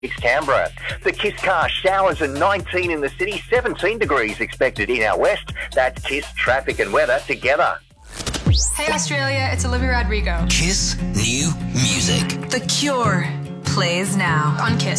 Canberra. The Kiss car showers and 19 in the city, 17 degrees expected in our west. That's Kiss traffic and weather together. Hey Australia, it's Olivia Rodrigo. Kiss New Music. The Cure plays now On Kiss.